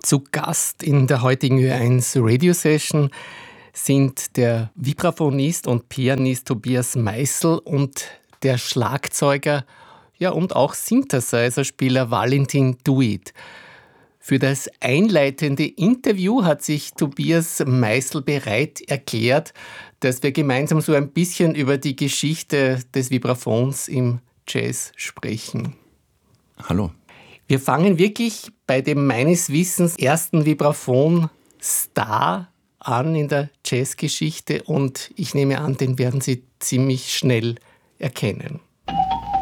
Zu Gast in der heutigen Ö1 Radio Session sind der Vibraphonist und Pianist Tobias Meisel und der Schlagzeuger, ja, und auch Synthesizer-Spieler Valentin Duit. Für das einleitende Interview hat sich Tobias Meisel bereit erklärt, dass wir gemeinsam so ein bisschen über die Geschichte des Vibraphons im Jazz sprechen. Hallo. Wir fangen wirklich bei dem meines Wissens ersten Vibraphon-Star an in der Jazzgeschichte und ich nehme an, den werden Sie ziemlich schnell erkennen.